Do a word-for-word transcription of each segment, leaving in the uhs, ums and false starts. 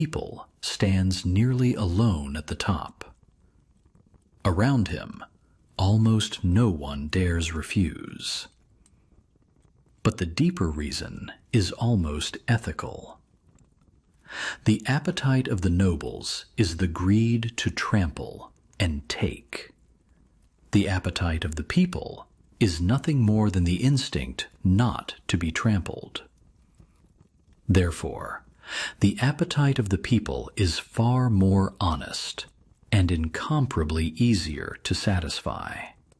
people stands nearly alone at the top. Around him, almost no one dares refuse. But the deeper reason is almost ethical. The appetite of the nobles is the greed to trample and take. The appetite of the people is nothing more than the instinct not to be trampled. Therefore, the appetite of the people is far more honest and incomparably easier to satisfy.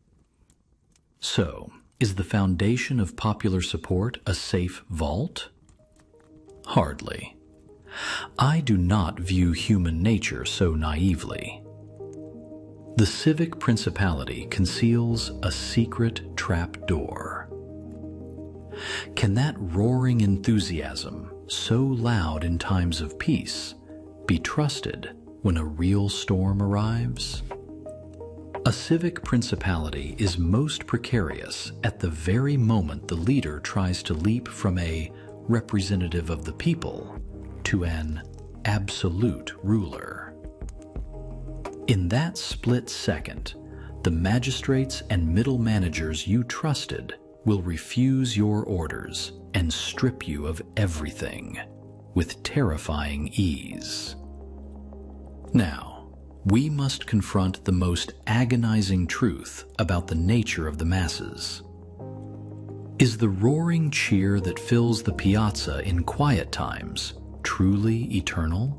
So, is the foundation of popular support a safe vault? Hardly. I do not view human nature so naively. The civic principality conceals a secret trap door. Can that roaring enthusiasm, so loud in times of peace, be trusted when a real storm arrives? A civic principality is most precarious at the very moment the leader tries to leap from a representative of the people to an absolute ruler. In that split second, the magistrates and middle managers you trusted will refuse your orders and strip you of everything with terrifying ease. Now, we must confront the most agonizing truth about the nature of the masses. Is the roaring cheer that fills the piazza in quiet times truly eternal?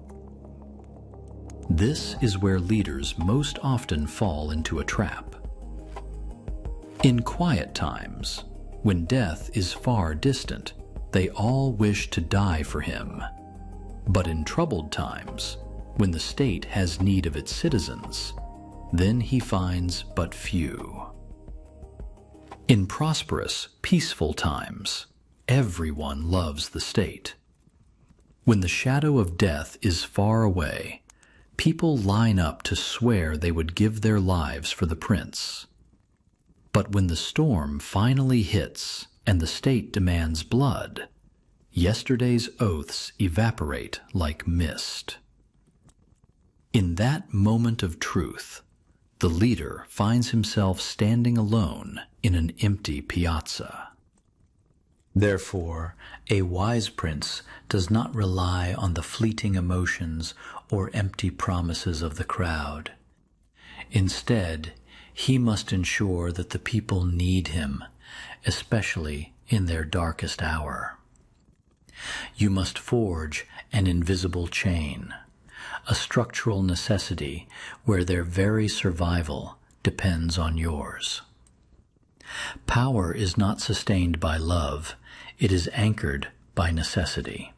This is where leaders most often fall into a trap. In quiet times, when death is far distant, they all wish to die for him. But in troubled times, when the state has need of its citizens, then he finds but few. In prosperous, peaceful times, everyone loves the state. When the shadow of death is far away, people line up to swear they would give their lives for the prince. But when the storm finally hits and the state demands blood, yesterday's oaths evaporate like mist. In that moment of truth, the leader finds himself standing alone in an empty piazza. Therefore, a wise prince does not rely on the fleeting emotions or empty promises of the crowd. Instead, he must ensure that the people need him, especially in their darkest hour. You must forge an invisible chain, a structural necessity where their very survival depends on yours. Power is not sustained by love, it is anchored by necessity.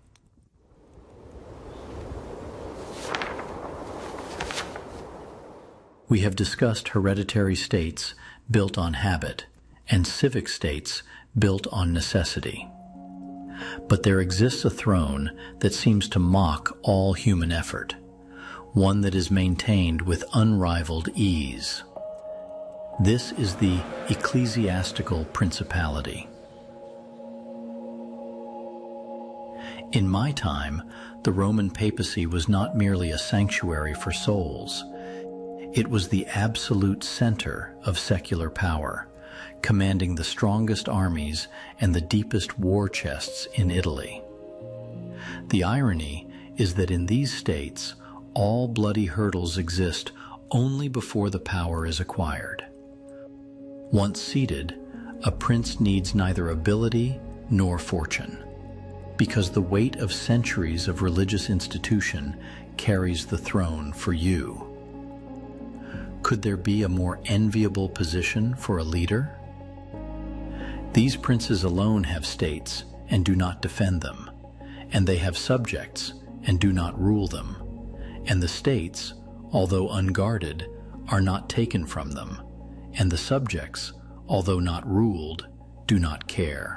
We have discussed hereditary states built on habit and civic states built on necessity. But there exists a throne that seems to mock all human effort, one that is maintained with unrivaled ease. This is the ecclesiastical principality. In my time, the Roman papacy was not merely a sanctuary for souls. It was the absolute center of secular power, commanding the strongest armies and the deepest war chests in Italy. The irony is that in these states, all bloody hurdles exist only before the power is acquired. Once seated, a prince needs neither ability nor fortune, because the weight of centuries of religious institution carries the throne for you. Could there be a more enviable position for a leader? These princes alone have states and do not defend them, and they have subjects and do not rule them, and the states, although unguarded, are not taken from them, and the subjects, although not ruled, do not care.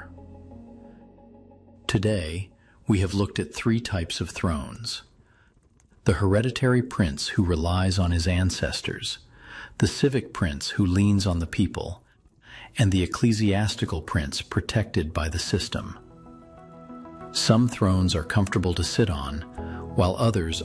Today, we have looked at three types of thrones: the hereditary prince who relies on his ancestors, the civic prince who leans on the people, and the ecclesiastical prince protected by the system. Some thrones are comfortable to sit on, while others